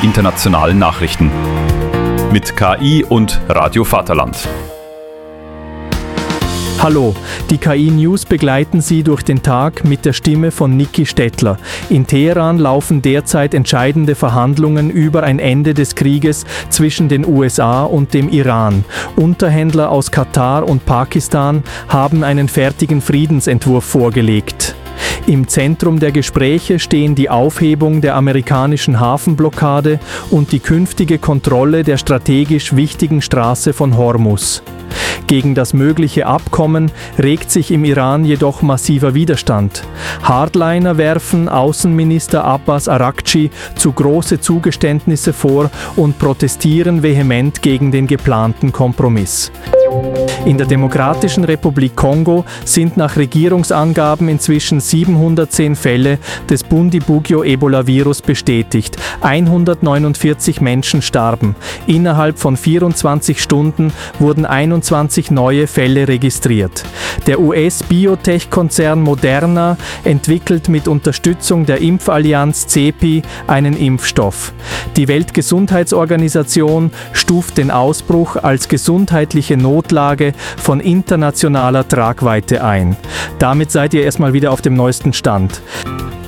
internationalen Nachrichten. Mit KI und Radio Vaterland. Hallo, die KI-News begleiten Sie durch den Tag mit der Stimme von Niki Stettler. In Teheran laufen derzeit entscheidende Verhandlungen über ein Ende des Krieges zwischen den USA und dem Iran. Unterhändler aus Katar und Pakistan haben einen fertigen Friedensentwurf vorgelegt. Im Zentrum der Gespräche stehen die Aufhebung der amerikanischen Hafenblockade und die künftige Kontrolle der strategisch wichtigen Straße von Hormuz. Gegen das mögliche Abkommen regt sich im Iran jedoch massiver Widerstand. Hardliner werfen Außenminister Abbas Araghchi zu große Zugeständnisse vor und protestieren vehement gegen den geplanten Kompromiss. In der Demokratischen Republik Kongo sind nach Regierungsangaben inzwischen 710 Fälle des Bundibugyo-Ebola-Virus bestätigt. 149 Menschen starben. Innerhalb von 24 Stunden wurden 21 neue Fälle registriert. Der US-Biotech-Konzern Moderna entwickelt mit Unterstützung der Impfallianz CEPI einen Impfstoff. Die Weltgesundheitsorganisation stuft den Ausbruch als gesundheitliche Notlage von internationaler Tragweite ein. Damit seid ihr erstmal wieder auf dem neuesten Stand.